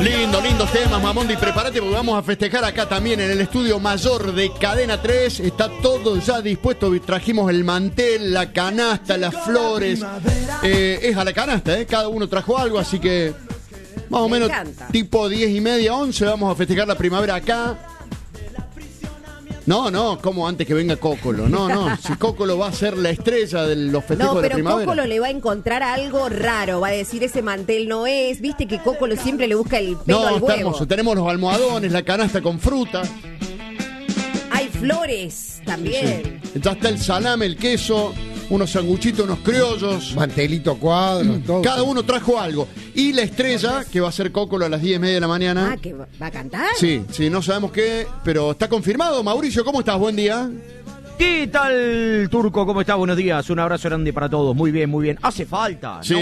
Lindos temas, Mamondi. Prepárate porque vamos a festejar acá también en el estudio mayor de Cadena 3. Está todo ya dispuesto. Trajimos el mantel, la canasta, las flores. Es a la canasta, cada uno trajo algo, así que más o menos tipo 10:30, 11 vamos a festejar la primavera acá. No, como antes que venga Cócolo. No, si Cócolo va a ser la estrella de los festejos de la primavera. No, pero Cócolo le va a encontrar algo raro. Va a decir, ese mantel no es. Viste que Cócolo siempre le busca el pelo al huevo. Está hermoso. Tenemos los almohadones, la canasta con fruta. Hay flores también. Sí. Ya está el salame, el queso, unos sanguchitos, unos criollos. Mantelito cuadros, todo. Cada uno trajo algo. Y la estrella, que va a ser Cócolo a las 10:30 de la mañana. Ah, ¿que va a cantar? Sí, no sabemos qué, pero está confirmado. Mauricio, ¿cómo estás? Buen día. ¿Qué tal, Turco? ¿Cómo estás? Buenos días. Un abrazo grande para todos. Muy bien. Hace falta. Sí,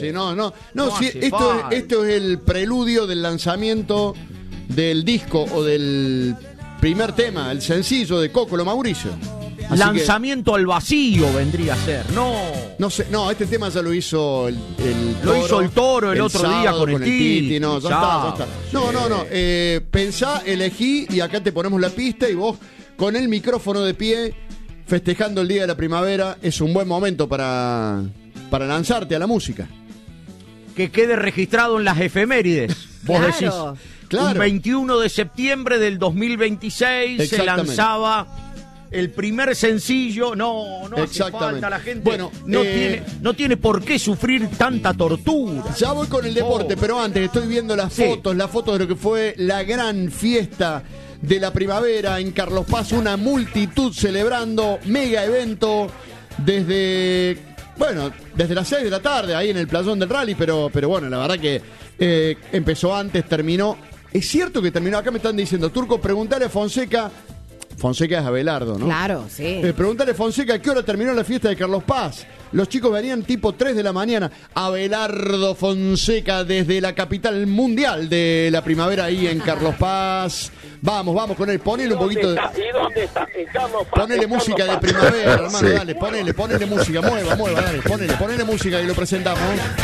esto es el preludio del lanzamiento del disco o del primer tema, el sencillo de Cócolo, Mauricio. Así lanzamiento al vacío vendría a ser. No sé, este tema ya lo hizo el Toro. Lo hizo el Toro el otro día con el Titi. Ya está. No. Pensá, elegí y acá te ponemos la pista y vos con el micrófono de pie, festejando el día de la primavera, es un buen momento para lanzarte a la música. Que quede registrado en las efemérides. Vos decís, claro. Un 21 de septiembre del 2026 se lanzaba el primer sencillo. No hace falta, la gente no tiene por qué sufrir tanta tortura. Ya voy con el deporte, pero antes estoy viendo las fotos de lo que fue la gran fiesta de la primavera en Carlos Paz, una multitud celebrando, mega evento desde las 6 de la tarde ahí en el playón del Rally, pero bueno, la verdad que empezó antes, terminó. Es cierto que terminó, acá me están diciendo, Turco, preguntale a Fonseca es Abelardo, ¿no? Claro, sí. Preguntale a Fonseca a qué hora terminó la fiesta de Carlos Paz. Los chicos venían tipo 3 de la mañana. Abelardo Fonseca desde la capital mundial de la primavera ahí en Carlos Paz. Vamos con él, ponele un poquito de... ¿Y dónde está? Ponele música de primavera, hermano, dale, ponele música, mueva, dale, ponele música y lo presentamos.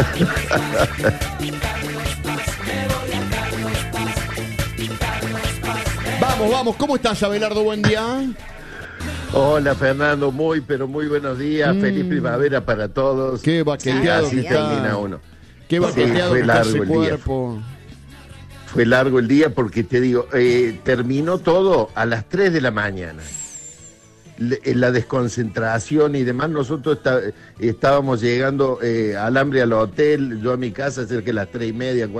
Vamos, ¿cómo estás, Abelardo? Buen día. Hola, Fernando, muy buenos días. Feliz primavera para todos. Qué baqueteado así que está. termina uno. Qué baqueteado que está ese cuerpo. Fue largo el día porque te digo, terminó todo a las 3 de la mañana. La desconcentración y demás, nosotros estábamos llegando al hambre al hotel, yo a mi casa cerca de las 3:30,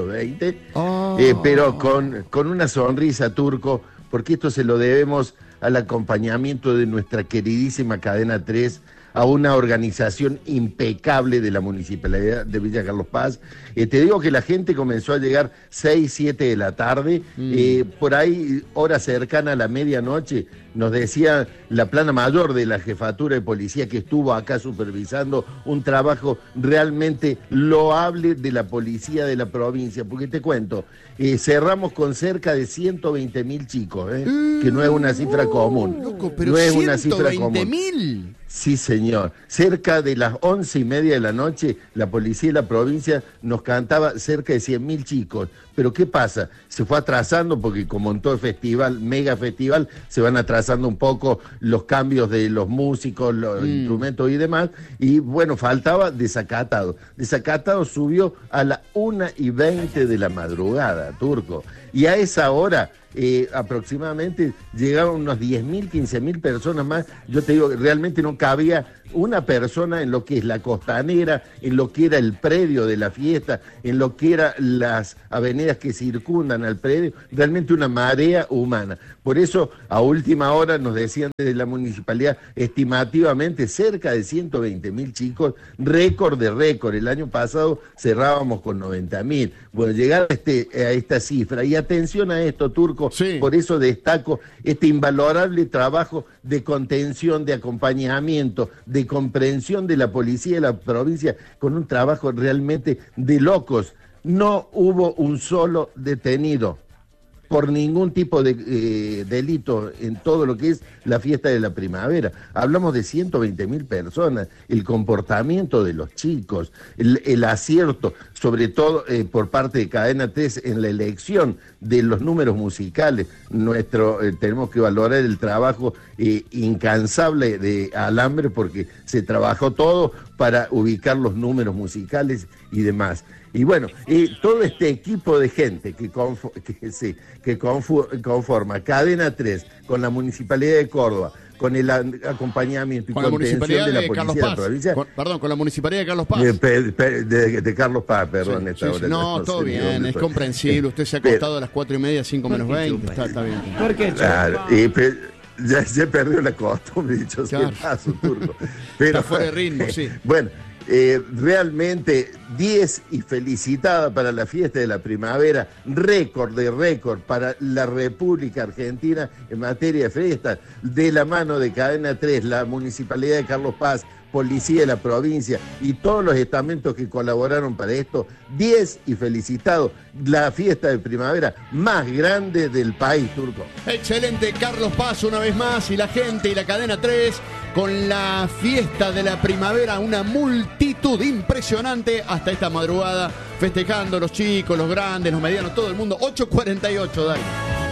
4:20, pero con una sonrisa, Turco, porque esto se lo debemos al acompañamiento de nuestra queridísima Cadena 3, a una organización impecable de la Municipalidad de Villa Carlos Paz. Te digo que la gente comenzó a llegar 6, 7 de la tarde, por ahí, hora cercana a la medianoche, nos decía la plana mayor de la Jefatura de Policía que estuvo acá supervisando un trabajo realmente loable de la policía de la provincia, porque te cuento, cerramos con cerca de 120.000 chicos, que no es una cifra común. Loco, pero no es una cifra común. 120.000. Sí, señor. Cerca de las 11:30 de la noche, la policía de la provincia nos cantaba cerca de 100.000 chicos. Pero ¿qué pasa? Se fue atrasando porque como en todo festival, mega festival, se van atrasando un poco los cambios de los músicos, los instrumentos y demás. Y bueno, faltaba Desacatado. Desacatado subió a las 1:20 de la madrugada, Turco. Y a esa hora aproximadamente llegaban unos 10.000, 15.000 personas más. Yo te digo, realmente no cabía una persona en lo que es la costanera, en lo que era el predio de la fiesta, en lo que eran las avenidas que circundan al predio, realmente una marea humana. Por eso, a última hora nos decían desde la municipalidad, estimativamente cerca de 120.000 chicos, récord de récord. El año pasado cerrábamos con 90.000. Bueno, llegar a esta cifra, y atención a esto, Turco, por eso destaco este invalorable trabajo de contención, de acompañamiento, de comprensión de la policía de la provincia, con un trabajo realmente de locos. No hubo un solo detenido. por ningún tipo de delito en todo lo que es la fiesta de la primavera. Hablamos de 120.000 personas, el comportamiento de los chicos, el acierto, sobre todo por parte de Cadena 3 en la elección de los números musicales. Tenemos que valorar el trabajo incansable de Alambre, porque se trabajó todo para ubicar los números musicales y demás. Y bueno, todo este equipo de gente que conforma Cadena 3 con la Municipalidad de Córdoba, con el acompañamiento y contención de la Policía de la Provincia. Con la Municipalidad de Carlos Paz. De Carlos Paz, perdón. Sí, no, todo bien, es comprensible. Usted se ha acostado a las 4:30, 5 menos 20. Está bien. ¿Por qué? Claro, ya se perdió la costumbre, dicho sea paso, Turco. Pero, está fuera de ritmo, sí. Bueno, realmente 10 y felicitada para la fiesta de la primavera, récord para la República Argentina en materia de fiestas, de la mano de Cadena 3, la Municipalidad de Carlos Paz, Policía de la provincia y todos los estamentos que colaboraron para esto. 10 y felicitado, la fiesta de primavera más grande del país, Turco. Excelente, Carlos Paz una vez más, y la gente y la Cadena 3 con la fiesta de la primavera, una multitud impresionante hasta esta madrugada, festejando los chicos, los grandes, los medianos, todo el mundo. 8:48, dale.